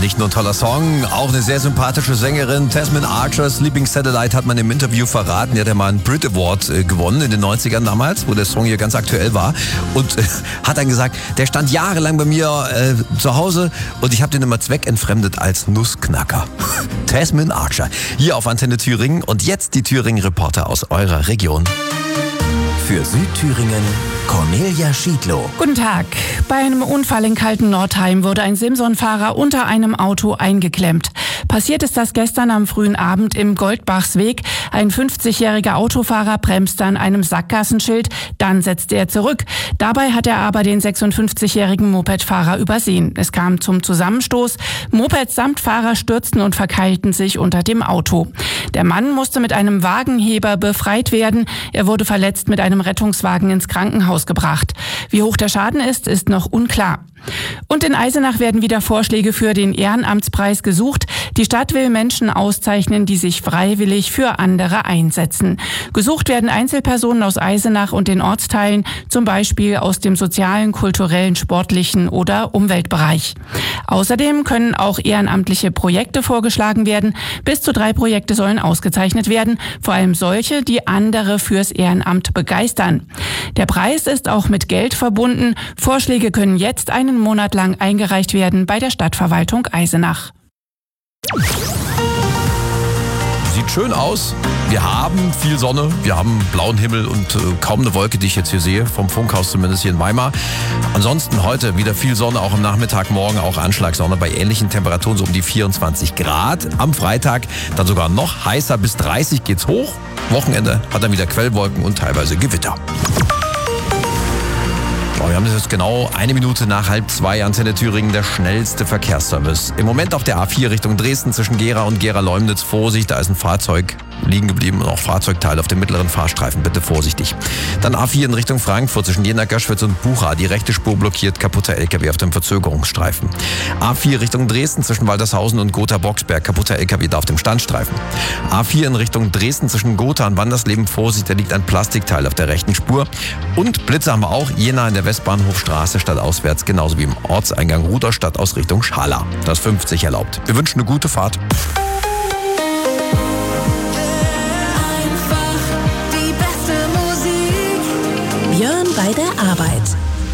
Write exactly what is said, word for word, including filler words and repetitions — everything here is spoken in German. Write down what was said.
nicht nur ein toller Song, auch eine sehr sympathische Sängerin. Tasmin Archer, Sleeping Satellite, hat man im Interview verraten. Die hat ja mal einen Brit Award äh, gewonnen in den neunzigern damals, wo der Song hier ganz aktuell war. Und äh, hat dann gesagt, der stand jahrelang bei mir äh, zu Hause und ich habe den immer zweckentfremdet als Nussknacker. Tasmin Archer, hier auf Antenne Thüringen. Und jetzt die Thüringen-Reporter aus eurer Region. Für Südthüringen, Cornelia Schiedlow. Guten Tag. Bei einem Unfall in Kalten-Nordheim wurde ein Simson-Fahrer unter einem Auto eingeklemmt. Passiert ist das gestern am frühen Abend im Goldbachsweg. Ein fünfzigjähriger Autofahrer bremste an einem Sackgassenschild, dann setzte er zurück. Dabei hat er aber den sechsundfünfzigjährigen Mopedfahrer übersehen. Es kam zum Zusammenstoß. Moped samt Fahrer stürzten und verkeilten sich unter dem Auto. Der Mann musste mit einem Wagenheber befreit werden. Er wurde verletzt mit einem Rettungswagen ins Krankenhaus gebracht. Wie hoch der Schaden ist, ist noch unklar. Und in Eisenach werden wieder Vorschläge für den Ehrenamtspreis gesucht. Die Stadt will Menschen auszeichnen, die sich freiwillig für andere einsetzen. Gesucht werden Einzelpersonen aus Eisenach und den Ortsteilen, zum Beispiel aus dem sozialen, kulturellen, sportlichen oder Umweltbereich. Außerdem können auch ehrenamtliche Projekte vorgeschlagen werden. Bis zu drei Projekte sollen ausgezeichnet werden, vor allem solche, die andere fürs Ehrenamt begeistern. Der Preis ist auch mit Geld verbunden. Vorschläge können jetzt einen Monat lang eingereicht werden bei der Stadtverwaltung Eisenach. Sieht schön aus. Wir haben viel Sonne, wir haben blauen Himmel und äh, kaum eine Wolke, die ich jetzt hier sehe, vom Funkhaus zumindest hier in Weimar. Ansonsten heute wieder viel Sonne, auch am Nachmittag, morgen auch Anschlagssonne bei ähnlichen Temperaturen, so um die vierundzwanzig Grad. Am Freitag dann sogar noch heißer, bis dreißig geht's hoch. Wochenende hat dann wieder Quellwolken und teilweise Gewitter. Wir haben das jetzt genau eine Minute nach halb zwei. Antenne Thüringen, der schnellste Verkehrsservice. Im Moment auf der A vier Richtung Dresden zwischen Gera und Gera-Leumnitz. Vorsicht, da ist ein Fahrzeug liegen geblieben und auch Fahrzeugteile auf dem mittleren Fahrstreifen. Bitte vorsichtig. Dann A vier in Richtung Frankfurt zwischen Jena, Göschwitz und Bucha. Die rechte Spur blockiert, kaputter L K W auf dem Verzögerungsstreifen. A vier Richtung Dresden zwischen Waltershausen und Gotha-Boxberg. Kaputter L K W da auf dem Standstreifen. A vier in Richtung Dresden zwischen Gotha und Wandersleben. Vorsicht, da liegt ein Plastikteil auf der rechten Spur. Und Blitze haben wir auch. Jena in der Westbahnhofstraße stadtauswärts, genauso wie im Ortseingang Rudolstadt aus Richtung Schala. Das fünfzig erlaubt. Wir wünschen eine gute Fahrt.